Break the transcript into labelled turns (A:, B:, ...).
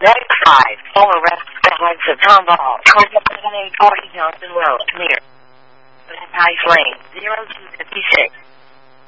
A: Next 5, all arrest headlights of Tomball, 2740 Johnson Road, near Paradise Lane, 0256.